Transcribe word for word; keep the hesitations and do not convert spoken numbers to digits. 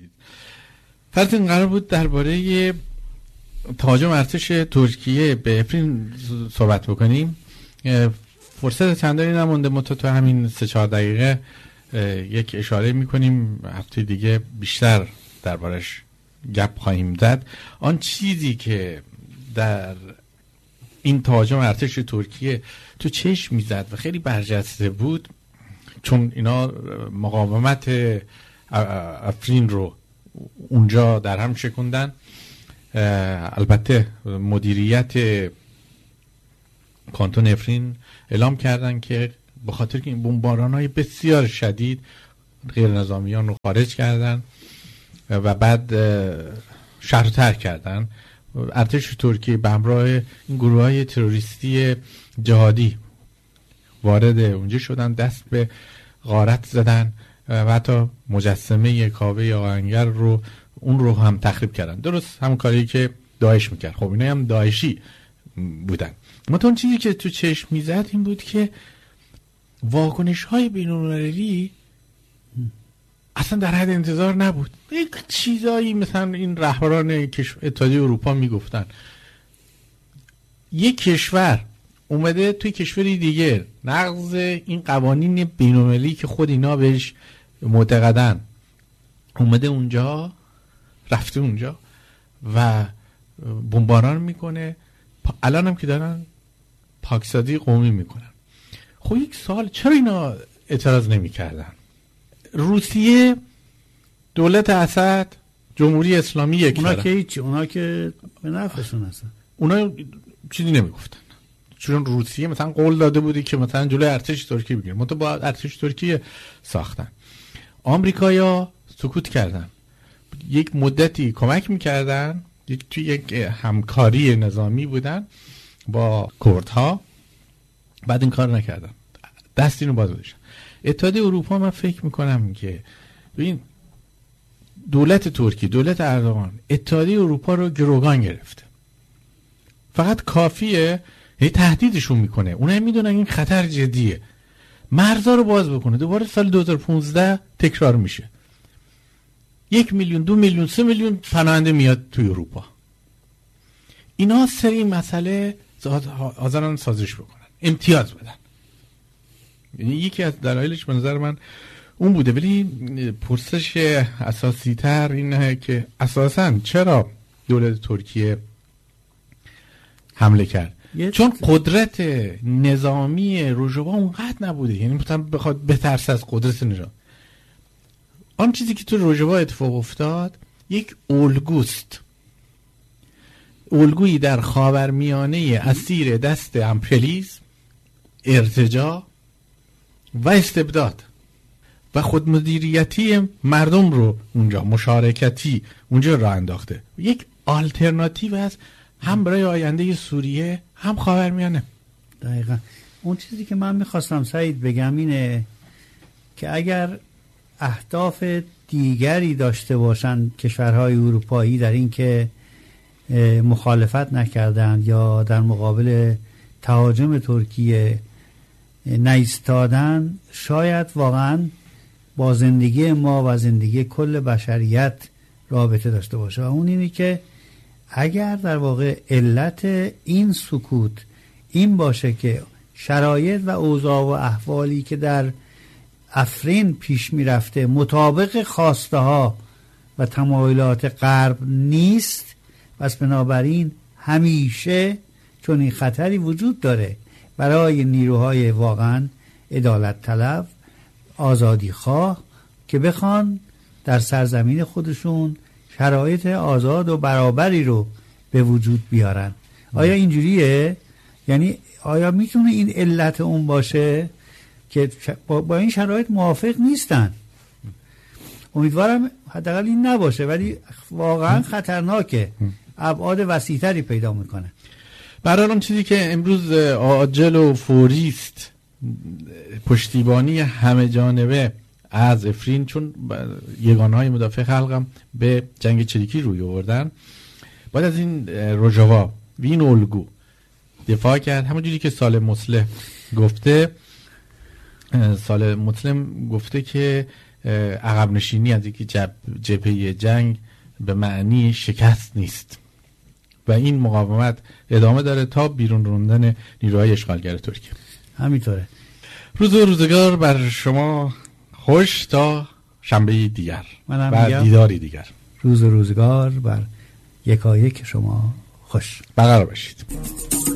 فرض این قرار بود درباره تهاجم ارتش ترکیه به افرین صحبت بکنیم. فرصت چندانی نمونده، متا تو همین سه چهار دقیقه یک اشاره میکنیم، هفته دیگه بیشتر دربارش گپ خواهیم زد. آن چیزی که در این تهاجم ارتش ترکیه تو چشم میزد و خیلی برجسته بود، چون اینا مقاومت افرین رو اونجا در هم شکوندن. البته مدیریت کانتون افرین اعلام کردن که به خاطر که این بمباران‌های بسیار شدید غیر نظامیان رو خارج کردن و بعد شهر رو ترک کردن، ارتش ترکیه به همراه این گروه‌های تروریستی جهادی وارد اونجا شدن، دست به غارت زدن و حتی مجسمه کعبه آهنگر رو اون رو هم تخریب کردن. درست همون کاری که داعش میکرد. خب اینا هم داعشی بودن. مثلا اون چیزی که تو چشم میزد این بود که واکنش های بین‌المللی اصلا در حد انتظار نبود. یک چیزایی مثلا این رهبران اتحادیه اروپا میگفتن یک کشور اومده توی کشوری دیگه نقض این قوانین بین‌المللی که خود اینا بهش معتقدن، اومده اونجا، رفته اونجا و بمباران میکنه. الان هم که دارن پاکسازی قومی میکنن. خب یک سال چرا اینا اعتراض نمیکردن؟ روسیه، دولت اسد، جمهوری اسلامی یک اونا که هیچی، اونا که به نفعشون هستن، اونا چیزی نمیگفتن، چون روسیه مثلا قول داده بودی که مثلا جلوی ارتش ترکیه بگیره، منتها با ارتش ترکیه ساختن. آمریکایا سکوت کردن، یک مدتی کمک میکردن، یک توی یک همکاری نظامی بودن با کردها، بعد این کار نکردن، دست اینو باز گذاشتن. اتحادیه اروپا من فکر میکنم که ببین دولت ترکیه، دولت اردوغان، اتحادیه اروپا رو گروگان گرفته. فقط کافیه هی تهدیدشون میکنه، اونها میدونن این خطر جدیه، مرزا رو باز بکنه. دوباره سال دو هزار و پانزده تکرار میشه، یک میلیون، دو میلیون، سه میلیون پناهنده میاد توی اروپا. اینا سری این مسئله حاضرن سازش بکنن، امتیاز بدن. یعنی یکی از دلایلش به نظر من اون بوده. ولی پرسش اساسی تر اینه که اساساً چرا دولت ترکیه حمله کرد؟ چون قدرت نظامی روژووا اونقدر نبوده، یعنی مثلا بخواد بترسه از قدرت نظامی. آن چیزی که تو روژووا اتفاق افتاد یک الگوست، الگویی در خاورمیانه اسیر دست امپریالیسم، ارتجاع و استبداد و خودمدیریتی مردم رو اونجا، مشارکتی اونجا راه انداخته. یک آلترناتیو است هم برای آینده سوریه هم خاورمیانه. دقیقا اون چیزی که من میخواستم سعید بگم اینه که اگر اهداف دیگری داشته باشن کشورهای اروپایی در این که مخالفت نکردن یا در مقابل تهاجم ترکیه نایستادن، شاید واقعا با زندگی ما و زندگی کل بشریت رابطه داشته باشه. و اون اینی که اگر در واقع علت این سکوت این باشه که شرایط و اوضاع و احوالی که در افرین پیش می رفته مطابق خواسته ها و تمایلات غرب نیست، پس بنابراین همیشه چون این خطری وجود داره برای نیروهای واقعا عدالت طلب، آزادی خواه که بخوان در سرزمین خودشون شرایط آزاد و برابری رو به وجود بیارن. آیا اینجوریه؟ یعنی آیا میتونه این علت اون باشه که با این شرایط موافق نیستن؟ امیدوارم حداقل این نباشه، ولی واقعا خطرناکه، ابعاد وسیع‌تری پیدا میکنه. برای اون چیزی که امروز عاجل و فوری است، پشتیبانی همه جانبه از افرین، چون یگانهای مدافع خلقم به جنگ چریکی روی آوردن، باید از این روژووا و این الگو دفاع کرد. همونجوری که سال مسلم گفته، سال مسلم گفته که عقب نشینی از اینکه جب جبهه جنگ به معنی شکست نیست و این مقاومت ادامه داره تا بیرون روندن نیروهای اشغالگر ترکیه. همینطوره. روز و روزگار بر شما خوش تا شنبه دیگر و دیداری دیگر. روز و روزگار بر یکایک شما خوش. برقرار باشید.